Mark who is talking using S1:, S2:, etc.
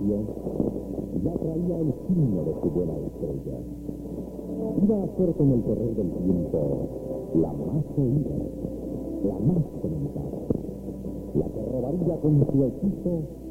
S1: caballo ya traía el signo de su buena estrella. Iba a ser con el correr del tiempo la más oída, la más comentada, la que robaría con su hechizo